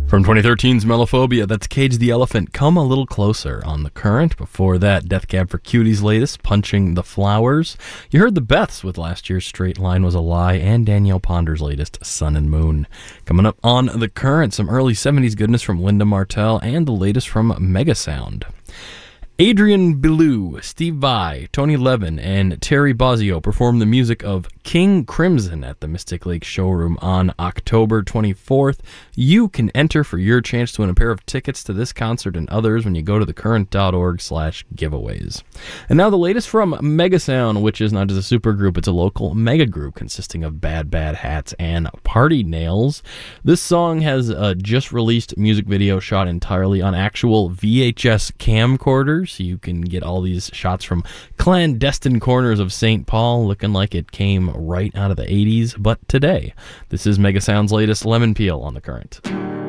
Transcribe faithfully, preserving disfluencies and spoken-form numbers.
From twenty thirteen's Melophobia, that's Cage the Elephant, Come a Little Closer on The Current. Before that, Death Cab for Cutie's latest, Punching the Flowers. You heard the Beths with last year's Straight Line Was a Lie, and Danielle Ponder's latest, Sun and Moon. Coming up on The Current, some early seventies goodness from Linda Martell, and the latest from Megasound. Adrian Belew, Steve Vai, Tony Levin, and Terry Bozzio performed the music of King Crimson at the Mystic Lake Showroom on October twenty-fourth. You can enter for your chance to win a pair of tickets to this concert and others when you go to thecurrent.org slash giveaways. And now the latest from Megasound, which is not just a supergroup, it's a local mega group consisting of Bad Bad Hats and Party Nails. This song has a just released music video shot entirely on actual V H S camcorders. So you can get all these shots from clandestine corners of Saint Paul looking like it came right out of the eighties, but today. This is Megasound's latest, Lemon Peel on The Current.